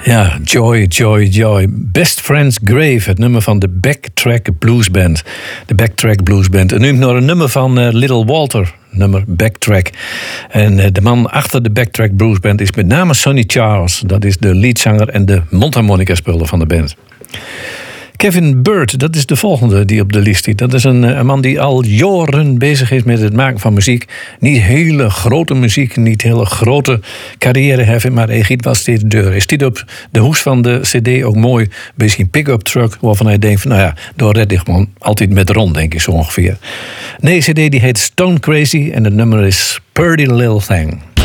Ja, Joy, Joy, Joy. Best Friends Grave, het nummer van de Backtrack Blues Band. De Backtrack Blues Band. En nu nog een nummer van Little Walter, nummer Backtrack. En de man achter de Backtrack Blues Band is met name Sonny Charles. Dat is de leadzanger en de mondharmonica-speler van de band. Kevin Byrd, dat is de volgende die op de lijst staat. Dat is een man die al jaren bezig is met het maken van muziek. Niet hele grote muziek, niet hele grote carrière heeft, maar hij giet wel steeds deur. Hij staat op de hoes van de cd ook mooi bij zijn pick-up truck, waarvan hij denkt van, nou ja, daar red ik gewoon altijd met rond, denk ik zo ongeveer. Nee, cd die heet Stone Crazy en het nummer is Purdy Little Thing.